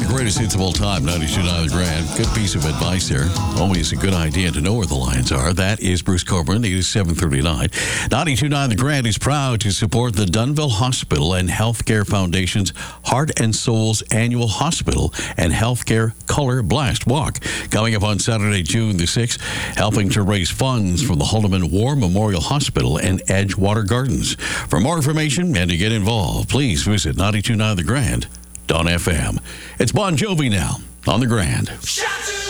the greatest hits of all time, 92.9 The Grand. Good piece of advice there. Always a good idea to know where the lines are. That is Bruce Coburn. It is 7:39. 92.9 The Grand is proud to support the Dunnville Hospital and Healthcare Foundation's Heart and Souls Annual Hospital and Healthcare Color Blast Walk. Coming up on Saturday, June the 6th, helping to raise funds from the Haldeman War Memorial Hospital and Edgewater Gardens. For more information and to get involved, please visit 92.9 The Grand. On FM. It's Bon Jovi now on The Grand.